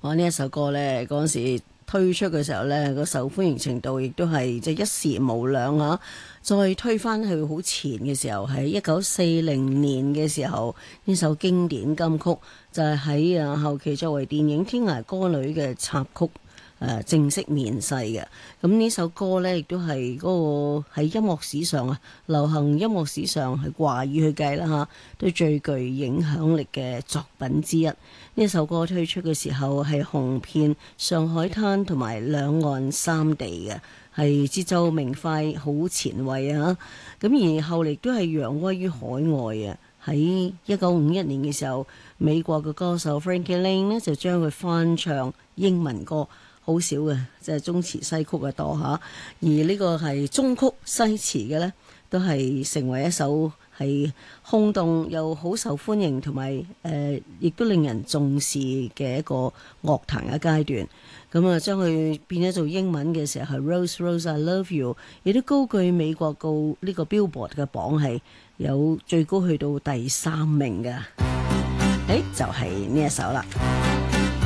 呢一首歌呢，嗰陣時推出嘅時候呢，個受歡迎程度亦都係即係一時無兩嚇。再推返去好前嘅時候，喺1940年嘅時候，呢首經典金曲就係喺後期作為電影《天涯歌女》嘅插曲。正式面世嘅，咁呢首歌呢，亦都係嗰個喺音樂史上啊，流行音樂史上係華語去計啦嚇，都最具影響力嘅作品之一。呢首歌推出嘅時候係紅遍上海灘同埋兩岸三地嘅，係節奏明快，好前衛啊！咁而後嚟都係揚威於海外啊！喺1951年嘅時候，美國嘅歌手 Frankie Laine 呢，就將佢翻唱英文歌。好少嘅，即係中詞西曲嘅多嚇，而呢個係中曲西詞嘅呢，都係成為一首係轟動又好受歡迎同埋亦都令人重視嘅一個樂壇嘅階段。咁啊，將佢變咗做英文嘅時候係 Rose Rose I Love You， 亦都高居美國呢個 Billboard 嘅榜係有最高去到第3名嘅。就係呢一首啦。